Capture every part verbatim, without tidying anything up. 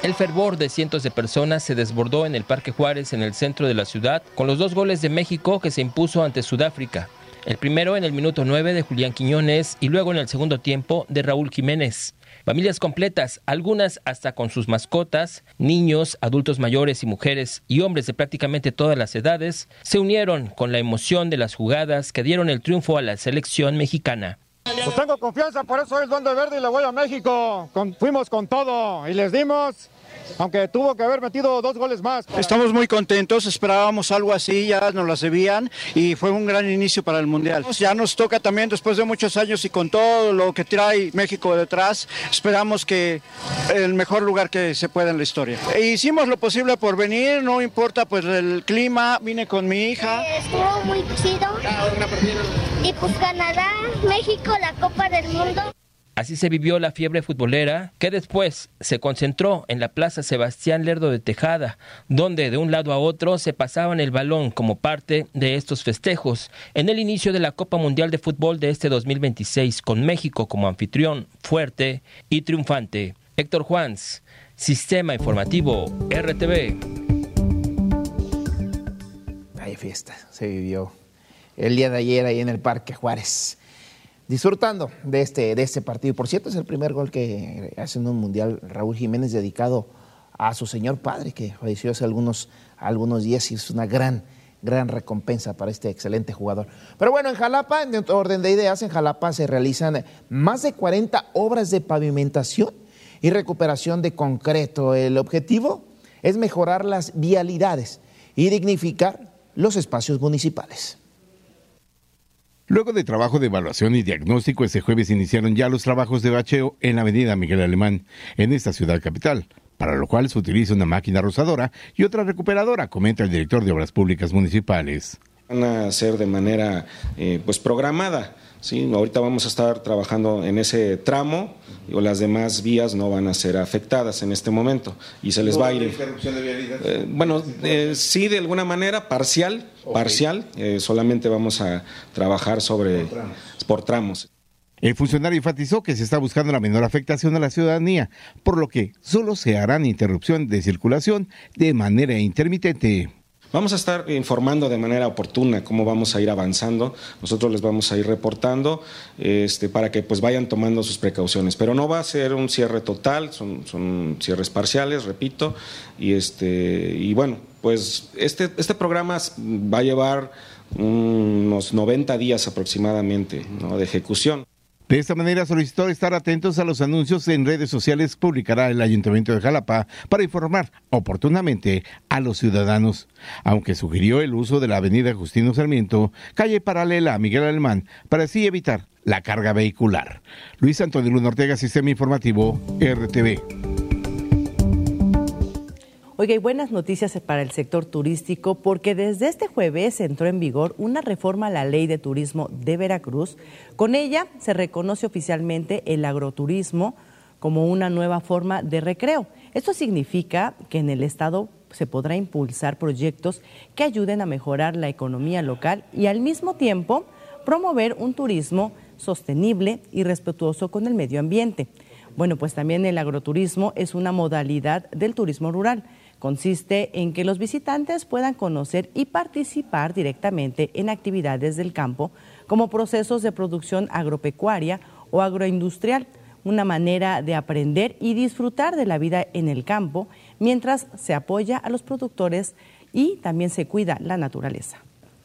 El fervor de cientos de personas se desbordó en el Parque Juárez, en el centro de la ciudad, con los dos goles de México que se impuso ante Sudáfrica. El primero en el minuto nueve de Julián Quiñones y luego en el segundo tiempo de Raúl Jiménez. Familias completas, algunas hasta con sus mascotas, niños, adultos mayores y mujeres y hombres de prácticamente todas las edades, se unieron con la emoción de las jugadas que dieron el triunfo a la selección mexicana. Pues tengo confianza, por eso soy el Duende Verde y le voy a México. Con, fuimos con todo y les dimos, aunque tuvo que haber metido dos goles más. Estamos muy contentos, esperábamos algo así, ya nos lo debían y fue un gran inicio para el Mundial. Ya nos toca también después de muchos años y con todo lo que trae México detrás, esperamos que el mejor lugar que se pueda en la historia. E hicimos lo posible por venir, no importa pues el clima, vine con mi hija. Eh, estuvo muy chido. Y pues Canadá, México, la Copa del Mundo. Así se vivió la fiebre futbolera, que después se concentró en la Plaza Sebastián Lerdo de Tejada, donde de un lado a otro se pasaban el balón como parte de estos festejos, en el inicio de la Copa Mundial de Fútbol de este dos mil veintiséis, con México como anfitrión, fuerte y triunfante. Héctor Juans, Sistema Informativo, R T V. Hay fiesta, se vivió el día de ayer ahí en el Parque Juárez, disfrutando de este, de este partido. Por cierto, es el primer gol que hace en un mundial Raúl Jiménez, dedicado a su señor padre, que falleció hace algunos, algunos días, y es una gran, gran recompensa para este excelente jugador. Pero bueno, en Jalapa, en orden de ideas, en Jalapa se realizan más de cuarenta obras de pavimentación y recuperación de concreto. El objetivo es mejorar las vialidades y dignificar los espacios municipales. Luego de trabajo de evaluación y diagnóstico, este jueves iniciaron ya los trabajos de bacheo en la avenida Miguel Alemán, en esta ciudad capital, para lo cual se utiliza una máquina rozadora y otra recuperadora, comenta el director de Obras Públicas Municipales. Van a ser de manera eh, pues programada, ¿sí? Ahorita vamos a estar trabajando en ese tramo, o las demás vías no van a ser afectadas en este momento y se les va a ir. ¿Interrupción de vialidad? Eh, bueno, eh, sí, de alguna manera parcial, okay. parcial. Eh, solamente vamos a trabajar sobre por tramos. por tramos. El funcionario enfatizó que se está buscando la menor afectación a la ciudadanía, por lo que solo se harán interrupción de circulación de manera intermitente. Vamos a estar informando de manera oportuna cómo vamos a ir avanzando. Nosotros les vamos a ir reportando este, para que pues vayan tomando sus precauciones. Pero no va a ser un cierre total, son, son cierres parciales, repito. Y este y bueno, pues este, este programa va a llevar unos noventa días aproximadamente, ¿no?, de ejecución. De esta manera solicitó estar atentos a los anuncios en redes sociales que publicará el Ayuntamiento de Jalapa para informar oportunamente a los ciudadanos, aunque sugirió el uso de la avenida Justino Sarmiento, calle paralela a Miguel Alemán, para así evitar la carga vehicular. Luis Antonio Luna Ortega, Sistema Informativo, R T V. Oiga, hay buenas noticias para el sector turístico porque desde este jueves entró en vigor una reforma a la Ley de Turismo de Veracruz. Con ella se reconoce oficialmente el agroturismo como una nueva forma de recreo. Esto significa que en el estado se podrá impulsar proyectos que ayuden a mejorar la economía local y al mismo tiempo promover un turismo sostenible y respetuoso con el medio ambiente. Bueno, pues también el agroturismo es una modalidad del turismo rural. Consiste en que los visitantes puedan conocer y participar directamente en actividades del campo, como procesos de producción agropecuaria o agroindustrial, una manera de aprender y disfrutar de la vida en el campo, mientras se apoya a los productores y también se cuida la naturaleza.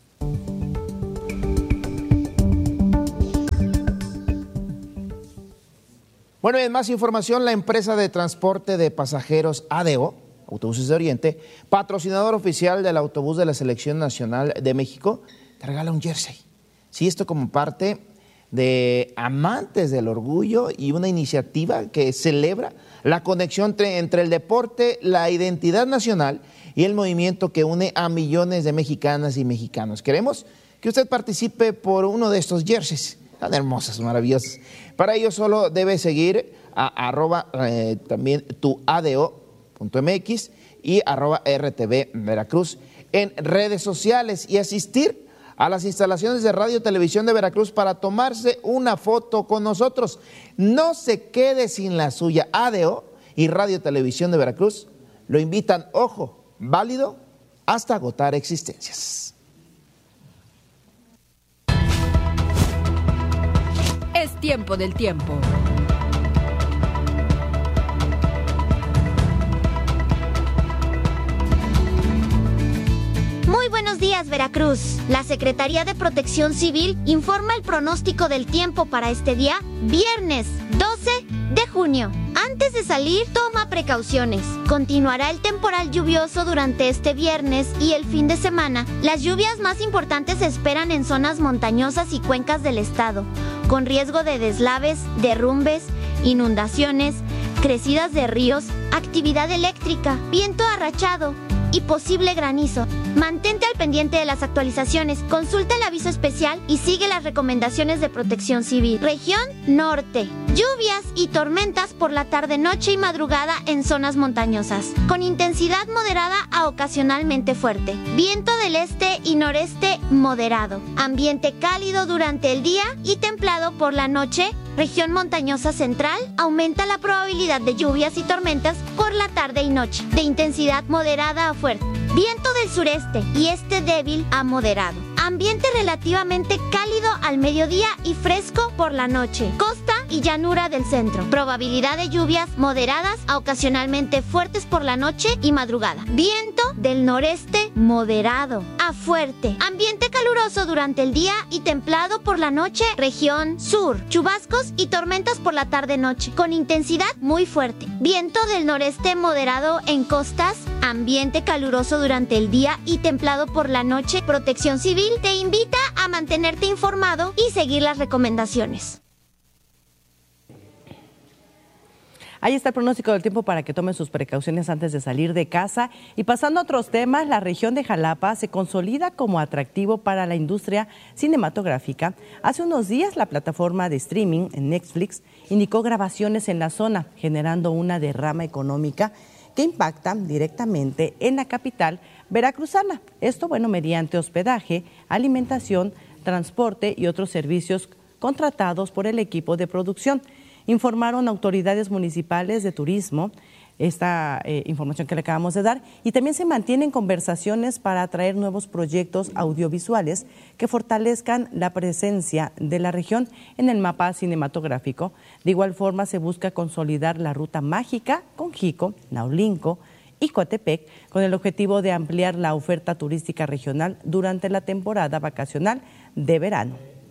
Bueno, en más información, la empresa de transporte de pasajeros A D O, Autobuses de Oriente, patrocinador oficial del autobús de la Selección Nacional de México, te regala un jersey. Sí, esto como parte de Amantes del Orgullo y una iniciativa que celebra la conexión entre, entre el deporte, la identidad nacional y el movimiento que une a millones de mexicanas y mexicanos. Queremos que usted participe por uno de estos jerseys tan hermosos, maravillosos. Para ello solo debe seguir a arroba eh, también tu A D O punto M X y arroba R T V Veracruz en redes sociales y asistir a las instalaciones de Radio Televisión de Veracruz para tomarse una foto con nosotros. No se quede sin la suya. A D O y Radio Televisión de Veracruz lo invitan, ojo, válido hasta agotar existencias. Es tiempo del tiempo. Muy buenos días, Veracruz. La Secretaría de Protección Civil informa el pronóstico del tiempo para este día, viernes doce de junio. Antes de salir, toma precauciones. Continuará el temporal lluvioso durante este viernes y el fin de semana. Las lluvias más importantes se esperan en zonas montañosas y cuencas del estado, con riesgo de deslaves, derrumbes, inundaciones, crecidas de ríos, actividad eléctrica, viento arrachado y posible granizo. Mantente al pendiente de las actualizaciones, consulta el aviso especial y sigue las recomendaciones de Protección Civil. Región Norte. Lluvias y tormentas por la tarde, noche y madrugada en zonas montañosas, con intensidad moderada a ocasionalmente fuerte. Viento del este y noreste moderado. Ambiente cálido durante el día y templado por la noche. Región montañosa central, aumenta la probabilidad de lluvias y tormentas por la tarde y noche, de intensidad moderada a fuerte. Viento del sureste y este débil a moderado. Ambiente relativamente cálido al mediodía y fresco por la noche. Costa y llanura del centro. Probabilidad de lluvias moderadas a ocasionalmente fuertes por la noche y madrugada. Viento del noreste moderado a fuerte. Ambiente caluroso durante el día y templado por la noche. Región sur. Chubascos y tormentas por la tarde-noche, con intensidad muy fuerte. Viento del noreste moderado en costas. Ambiente caluroso durante el día y templado por la noche. Protección Civil te invita a mantenerte informado y seguir las recomendaciones. Ahí está el pronóstico del tiempo para que tomen sus precauciones antes de salir de casa. Y pasando a otros temas, la región de Jalapa se consolida como atractivo para la industria cinematográfica. Hace unos días la plataforma de streaming en Netflix indicó grabaciones en la zona, generando una derrama económica que impacta directamente en la capital veracruzana. Esto, bueno, mediante hospedaje, alimentación, transporte y otros servicios contratados por el equipo de producción. Informaron autoridades municipales de turismo esta eh, información que le acabamos de dar, y también se mantienen conversaciones para atraer nuevos proyectos audiovisuales que fortalezcan la presencia de la región en el mapa cinematográfico. De igual forma, se busca consolidar la ruta mágica con Jico, Naulinco y Coatepec, con el objetivo de ampliar la oferta turística regional durante la temporada vacacional de verano.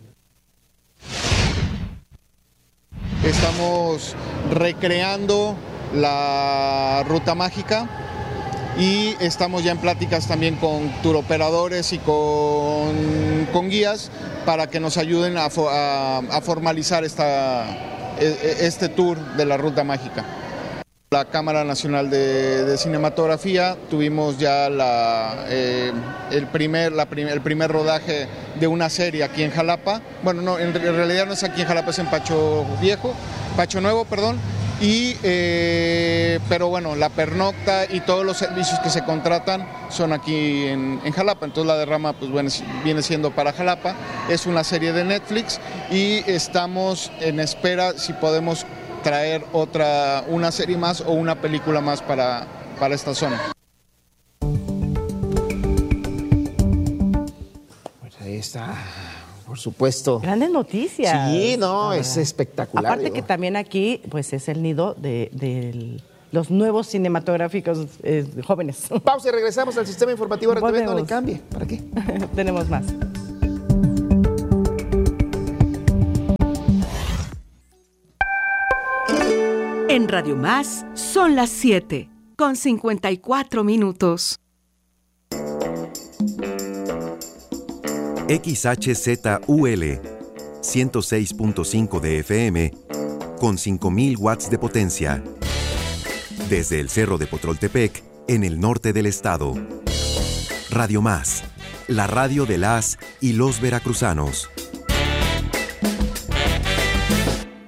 Estamos recreando la ruta mágica y estamos ya en pláticas también con turoperadores y con, con guías para que nos ayuden a, a, a formalizar esta, este tour de la ruta mágica. La Cámara Nacional de, de Cinematografía, tuvimos ya la, eh, el, primer, la prim, el primer rodaje de una serie aquí en Jalapa. Bueno, no, en realidad no es aquí en Jalapa, es en Pacho Viejo, Pacho Nuevo, perdón. Y, eh, pero bueno, la pernocta y todos los servicios que se contratan son aquí en, en Jalapa. Entonces la derrama pues, bueno, viene siendo para Jalapa. Es una serie de Netflix y estamos en espera si podemos traer otra, una serie más o una película más para, para esta zona. Pues ahí está, por supuesto. Grandes noticias. Sí, no, es espectacular. Aparte digo. Que también aquí pues es el nido de, de los nuevos cinematográficos eh, jóvenes. Pausa y regresamos al sistema informativo. Retuve, no le cambie. ¿Para qué? Tenemos más. En Radio Más son las siete con cincuenta y cuatro minutos. X H Z U L ciento seis punto cinco de F M con cinco mil watts de potencia. Desde el Cerro de Potroltepec, en el norte del estado. Radio Más, la radio de las y los veracruzanos.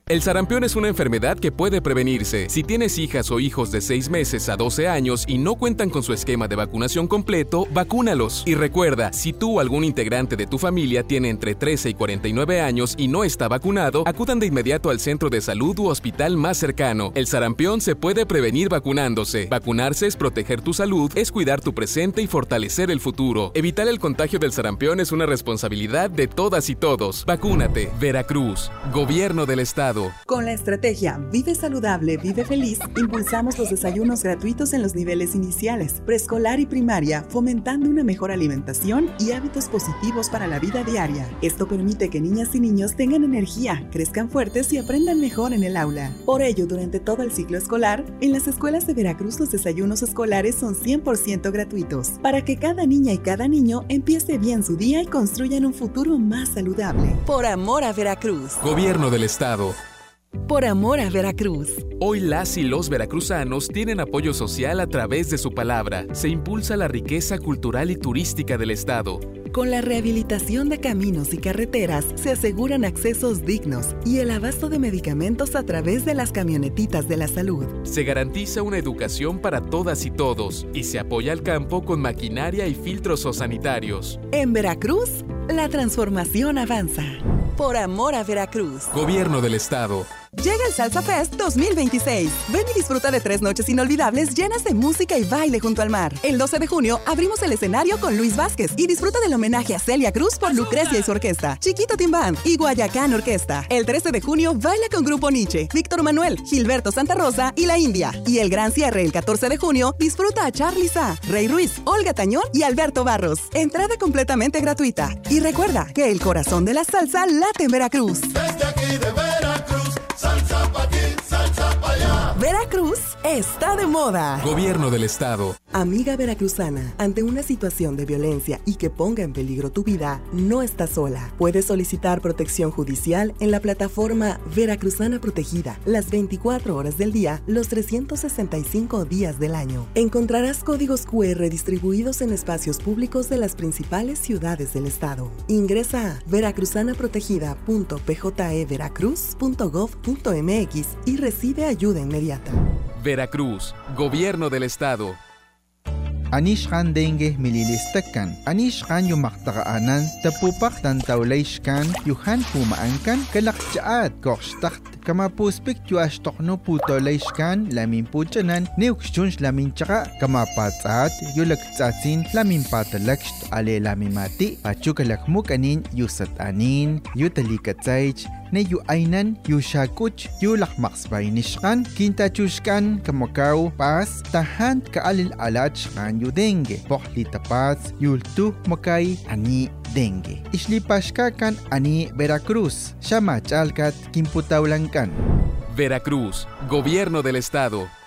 El sarampión es una enfermedad que puede prevenirse. Si tienes hijas o hijos de seis meses a doce años y no cuentan con su esquema de vacunación completo, vacúnalos. Y recuerda, si tú o algún integrante de tu familia tiene entre trece y cuarenta y nueve años y no está vacunado, acudan de inmediato al centro de salud u hospital más cercano. El sarampión se puede prevenir vacunándose. Vacunarse es proteger tu salud, es cuidar tu presente y fortalecer el futuro. Evitar el contagio del sarampión es una responsabilidad de todas y todos. Vacúnate. Veracruz. Gobierno del Estado. Con la estrategia Vive Saludable, Vive Feliz, impulsamos los desayunos gratuitos en los niveles iniciales, preescolar y primaria, fomentando una mejor alimentación y hábitos positivos para la vida diaria. Esto permite que niñas y niños tengan energía, crezcan fuertes y aprendan mejor en el aula. Por ello, durante todo el ciclo escolar, en las escuelas de Veracruz los desayunos escolares son cien por ciento gratuitos, para que cada niña y cada niño empiece bien su día y construyan un futuro más saludable. Por amor a Veracruz. Gobierno del Estado. Por amor a Veracruz. Hoy las y los veracruzanos tienen apoyo social a través de su palabra. Se impulsa la riqueza cultural y turística del Estado. Con la rehabilitación de caminos y carreteras se aseguran accesos dignos y el abasto de medicamentos a través de las camionetitas de la salud. Se garantiza una educación para todas y todos y se apoya al campo con maquinaria y filtros sanitarios. En Veracruz, la transformación avanza. Por amor a Veracruz. Gobierno del Estado. Llega el Salsa Fest dos mil veintiséis. Ven y disfruta de tres noches inolvidables llenas de música y baile junto al mar. El doce de junio abrimos el escenario con Luis Vázquez y disfruta del homenaje a Celia Cruz por Lucrecia y su orquesta, Chiquito Team Band y Guayacán Orquesta. El trece de junio baila con Grupo Nietzsche, Víctor Manuel, Gilberto Santa Rosa y La India. Y el gran cierre el catorce de junio disfruta a Charly Sa, Rey Ruiz, Olga Tañón y Alberto Barros. Entrada completamente gratuita. Y recuerda que el corazón de la salsa late en Veracruz. Desde aquí de Veracruz, salsa pa' aquí, salsa pa' allá. Veracruz está de moda. Gobierno del Estado. Amiga veracruzana, ante una situación de violencia y que ponga en peligro tu vida, no estás sola. Puedes solicitar protección judicial en la plataforma Veracruzana Protegida, las veinticuatro horas del día, los trescientos sesenta y cinco días del año. Encontrarás códigos cu erre distribuidos en espacios públicos de las principales ciudades del estado. Ingresa a veracruzana protegida punto p j e veracruz punto gov punto m x y recibe ayuda inmediata. Veracruz, Gobierno del Estado. Anishkan dengue mililistakan. Anishkan yumaktaanan tapupak tantawlayshkan yuhan pumaankan kalakchaat korshtakt kama puspik yuashtokno putolayshkan lamin puchanan neukshunsh lamin chaka kama patsaat yulaktsatsin lamin patalakst ale lamimati pachukalakmukanin yusatanin yutalikatsaych ne yu ainan yu shakuch yu lakmaksbaynishkan kintachushkan kamakaw pas tahan kaalil alachkan yu dengue pohli tapas yultu makay ani dengue islipashkakan ani Veracruz shamachalkat kimputawlankan. Veracruz, Gobierno del Estado.